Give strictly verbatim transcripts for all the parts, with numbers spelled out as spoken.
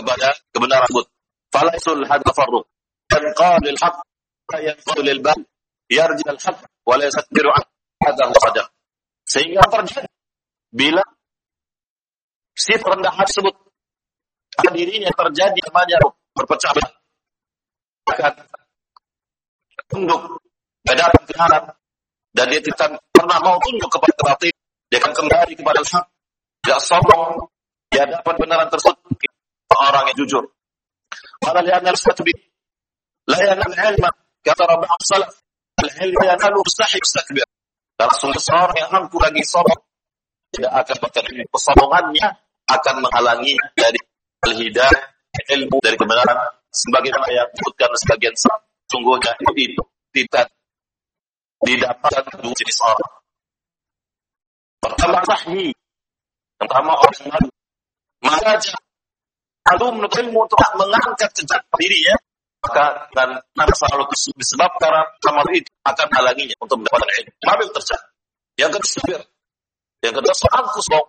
kepada kebenaran tersebut. Falaisul hadafarruq yanqalil haqq wa yanqalil batil yarjil haqq wa la yastakbiru an hadha huwa. Sehingga terjadi bila si perendahan tersebut dirinya terjadi namanya berpecah belah, akan tunduk kepada kebenaran dan dia tidak pernah mau tunduk kepada kebatil, dia akan kembali kepada hak, tidak sombong di hadapan kebenaran tersebut, orang yang jujur. Qala li'anna al-mustakbir la yanal ilma kata rabb as-salaf al-ilm yanalu mustahil mustakbir. Karena seorang yang angkuh lagi sombong tidak akan berkata kesombongannya akan menghalangi dari al-hidayah, ilmu dari kebenaran, sebagaimana yang disebutkan sebagian sungguhnya itu tidak didapatkan dua jenis orang. Pertama sahih, yang pertama orang yang malu. Maka lalu menuntut ilmu untuk mengangkat jejak dirinya, maka dan nanti selalu disebabkan amal itu akan halanginya untuk mendapatkan ilmu. Malu terjadi. Yang kedua, yang kedua soal kusbok.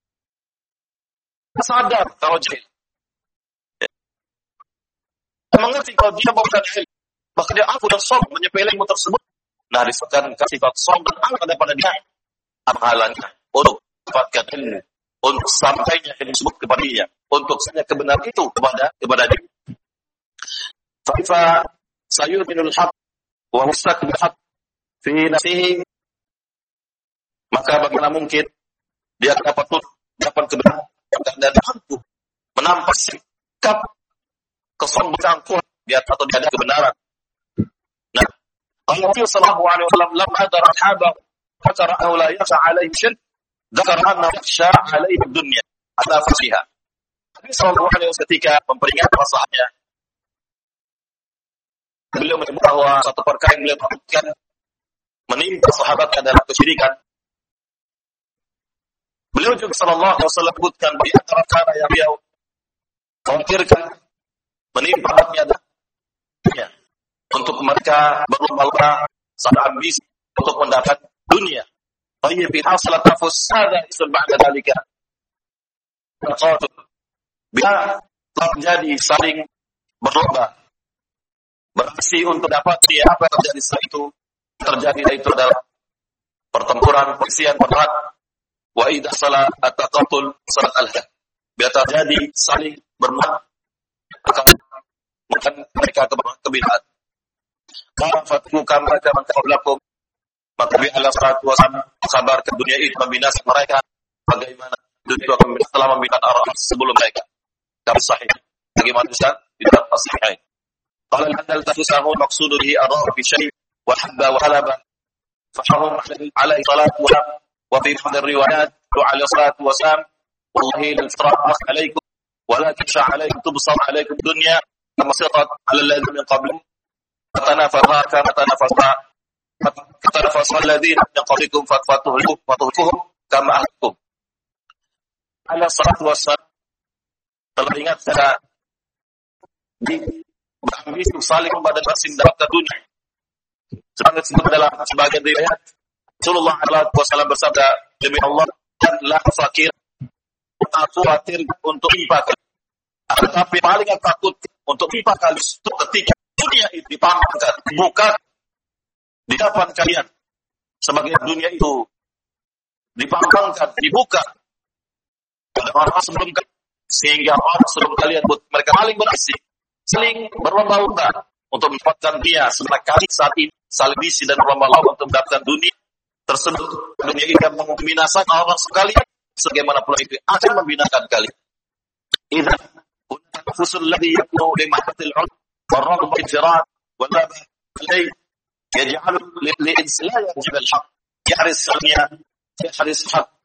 Sadar kalau jahil. Mengerti kalau dia bukan ilmu, maka dia aku dan sombong menyepele ilmu tersebut. Nah, disebutkan sifat sombong dan angkat daripada dia. Halannya untuk dapatkan ilmu, untuk sampainya ilmu tersebut kepada dia, untuk saja kebenaran itu kepada kepada dia. Fa sayu'minul haqq wa mustaqbil haqq fi nafsihi, maka bagaimana mungkin dia dapat dapat kebenaran dan mampu menampak sikap kesombongan kuat di atas atau di atas kebenaran. Nah, Allah sallallahu alaihi wasallam lam hadar ashabahu fatara la yasha alaihim shirk dzakara anna yakhsha alaihim dunya ala fasiha. Nabi sallallahu alaihi wasallam ketika memperingatkan para sahabatnya, beliau menyebut bahwa satu perkara yang beliau takutkan menimpa sahabatnya adalah kesyirikan. Beliau juga sallallahu alaihi wasallam sebutkan di antara perkara yang beliau khawatirkan menimpa sahabatnya adalah untuk mereka berlomba-lomba sampai ambisi untuk mendapat dunia. Tayyib in hasalat tafus hadha isul ba'da dalika. Bila telah menjadi saling berlomba beraksi untuk dapat dia apa yang terjadi setelah itu, terjadi itu adalah pertempuran perselisihan pendapat. Wa idza sala at-taqatul salat al-haq. Bila terjadi saling bermuat akan makan mereka kebinaan. Kafatu kama kama qablakum, maka bi Allah salatu wasallam kabar ke dunia itu membinasakan mereka bagaimana dunia itu akan telah membinasakan orang sebelum mereka. Kami sahih bagaimana Ustaz di dalam sahih. Qala al-hadal tafusahu maqsudu bihi adar fi syai' wa habba wa halaba fahum alaihi salatu wa wa fi hadhihi riwayat alaihi salatu wasallam wallahi lil firaq alaikum walakin sha alaikum tubsar alaikum dunya kama sirat ala alladhi min qablikum fatanafaha kama tanafasa fatanafasa alladhina min qablikum fatfatuhum fatuhum kama ahkum. Alaihi salatu wasallam telah ingat secara di berambisi saling membadan masing dapat dunia. Sebagai disebut dalam sebagian riwayat, Rasulullah shallallahu alaihi wasallam bersabda, demi Allah janganlah fakir, aku khawatir untuk limpah kali. Tetapi paling aku takut untuk limpah kali ketika dunia itu dipamerkan, dibuka di depan kalian. Sebagai dunia itu dipamerkan, dibuka oleh orang sebelum kalian, sehingga orang sebelum kalian buat mereka paling beraksi, saling berlomba-lomba untuk mendapatkan dia sebenarnya kali saat ini saling bisi dan berlomba-lomba untuk mendapatkan dunia tersebut. Dunia ini akan membinasakan orang sekalian, sebagaimana pula itu akan membinasakan kalian. Idza kunta fusul ladhi yakunu li mahfatil ulum warrahmu ijran wa la alay yaj'alu lil insani yajib al haqq yahris dunya yahris haqq